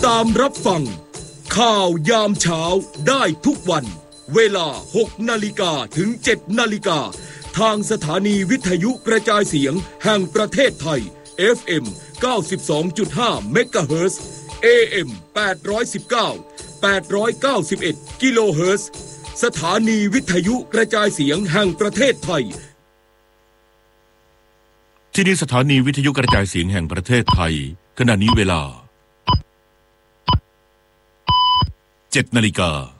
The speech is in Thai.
ตามรับฟังข่าวยามเช้าได้ทุกวันเวลา 6 นาฬิกาถึง 7 นาฬิกาทางสถานีวิทยุกระจายเสียงแห่งประเทศไทย FM 92.5 เมกะเฮิรตซ์ AM 819 891 กิโลเฮิรตซ์สถานีวิทยุกระจายเสียงแห่งประเทศไทยที่นี่สถานีวิทยุกระจายเสียงแห่งประเทศไทยขณะนี้เวลา 7 นาฬิกา